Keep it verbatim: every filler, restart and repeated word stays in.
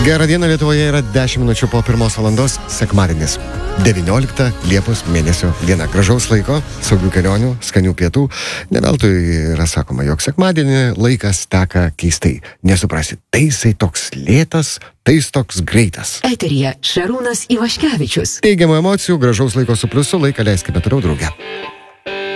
Gerą dieną, Lietuvoje yra dešimt minučių po pirmos valandos, sekmadienis. devyniolikta Liepos mėnesio diena. Gražaus laiko, saugių kelionių, skanių pietų. Ne veltui yra sakoma, jog sekmadienį laikas teka keistai. Nesuprasi, tai jisai toks lėtas, tai jis toks greitas. Eteryje Šarūnas Ivaškevičius. Teigiamų emocijų, gražaus laiko su pliusu, laiką leiskime toliau drauge.